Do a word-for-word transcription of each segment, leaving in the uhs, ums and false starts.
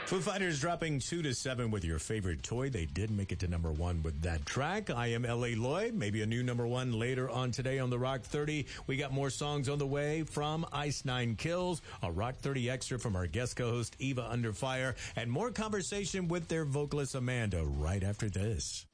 Foo Fighters dropping two to seven with your favorite toy. They did make it to number one with that track. I am L A Lloyd. Maybe a new number one later on today on the Rock thirty. We got more songs on the way from Ice Nine Kills, a Rock thirty extra from our guest co-host Eva Under Fire, and more conversation with their vocalist Amanda right after this.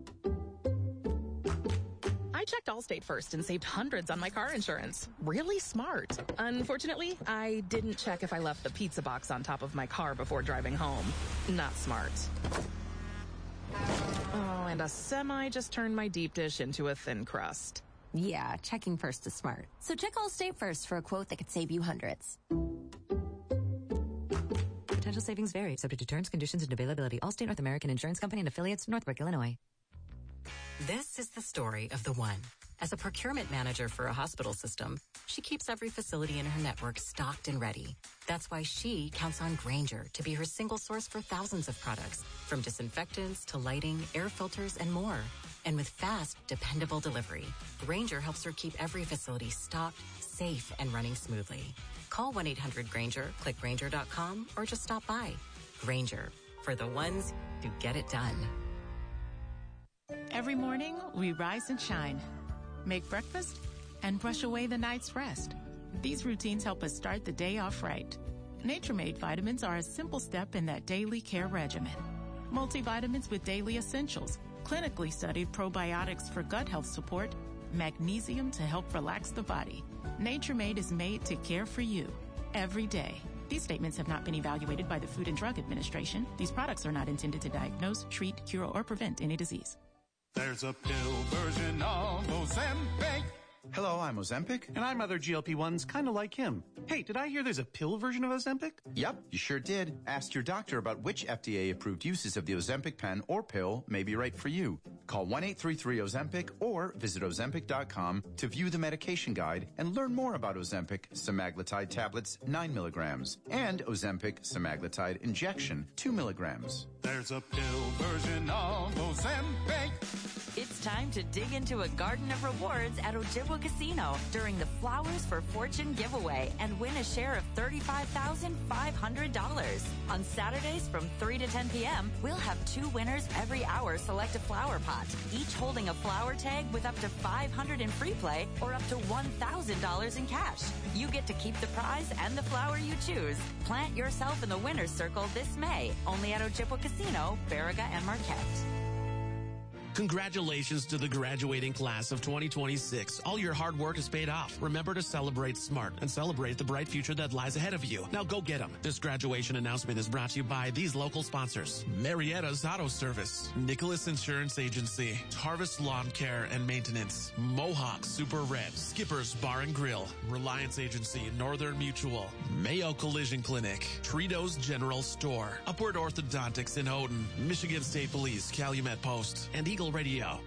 I checked Allstate first and saved hundreds on my car insurance. Really smart. Unfortunately, I didn't check if I left the pizza box on top of my car before driving home. Not smart. Oh, and a semi just turned my deep dish into a thin crust. Yeah, checking first is smart. So check Allstate first for a quote that could save you hundreds. Potential savings vary, subject to terms, conditions, and availability. Allstate North American Insurance Company and affiliates, Northbrook, Illinois. This is the story of the one. As a procurement manager for a hospital system, she keeps every facility in her network stocked and ready. That's why she counts on Grainger to be her single source for thousands of products, from disinfectants to lighting, air filters, and more. And with fast, dependable delivery, Grainger helps her keep every facility stocked, safe, and running smoothly. Call one eight hundred Grainger, click Grainger dot com, or just stop by. Grainger, for the ones who get it done. Every morning, we rise and shine, make breakfast, and brush away the night's rest. These routines help us start the day off right. Nature-Made vitamins are a simple step in that daily care regimen. Multivitamins with daily essentials, clinically studied probiotics for gut health support, magnesium to help relax the body. Nature-Made is made to care for you every day. These statements have not been evaluated by the Food and Drug Administration. These products are not intended to diagnose, treat, cure, or prevent any disease. There's a pill version of Ozempic. Hello, I'm Ozempic. And I'm other G L P ones kind of like him. Hey, did I hear there's a pill version of Ozempic? Yep, you sure did. Ask your doctor about which F D A-approved uses of the Ozempic pen or pill may be right for you. Call one eight three three Ozempic or visit Ozempic dot com to view the medication guide and learn more about Ozempic semaglutide tablets, nine milligrams, and Ozempic semaglutide injection, two milligrams. There's a pill version of Ozempic. It's time to dig into a garden of rewards at Ojibwa Casino during the Flowers for Fortune giveaway and win a share of thirty-five thousand five hundred dollars. On Saturdays from three to ten p.m., we'll have two winners every hour select a flower pot, each holding a flower tag with up to five hundred dollars in free play or up to one thousand dollars in cash. You get to keep the prize and the flower you choose. Plant yourself in the winner's circle this May, only at Ojibwa Casino, Baraga, and Marquette. Congratulations to the graduating class of twenty twenty-six. All your hard work is paid off. Remember to celebrate smart and celebrate the bright future that lies ahead of you. Now go get them. This graduation announcement is brought to you by these local sponsors: Marietta's Auto Service, Nicholas Insurance Agency, Harvest Lawn Care and Maintenance, Mohawk Super Red, Skipper's Bar and Grill, Reliance Agency, Northern Mutual, Mayo Collision Clinic, Tritos General Store, Upward Orthodontics in Houghton, Michigan State Police, Calumet Post, and Eagle Radio.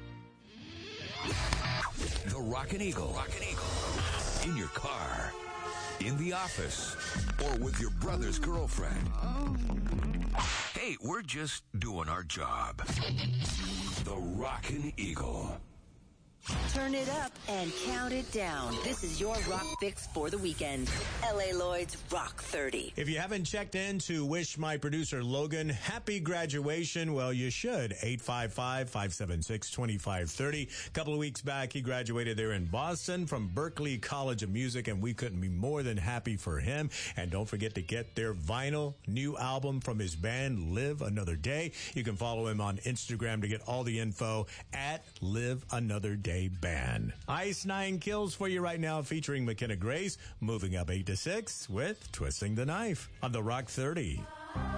The Rockin' Eagle. Rockin' Eagle. In your car, in the office, or with your brother's girlfriend. Hey, we're just doing our job. The Rockin' Eagle. Turn it up and count it down. This is your rock fix for the weekend. L A Lloyd's Rock thirty. If you haven't checked in to wish my producer Logan happy graduation, well, you should. eight five five, five seven six, two five three zero. A couple of weeks back, he graduated there in Boston from Berklee College of Music, and we couldn't be more than happy for him. And don't forget to get their vinyl new album from his band, Live Another Day. You can follow him on Instagram to get all the info at Live Another Day Band. Ice Nine Kills for you right now, featuring McKenna Grace, moving up eight to six with Twisting the Knife on the Rock thirty.